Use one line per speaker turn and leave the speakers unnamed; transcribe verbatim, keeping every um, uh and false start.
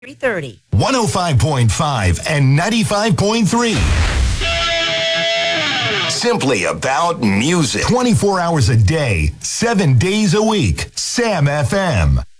three thirty.
one oh five point five and ninety-five point three. Simply about music. twenty-four hours a day, seven days a week. Sam F M.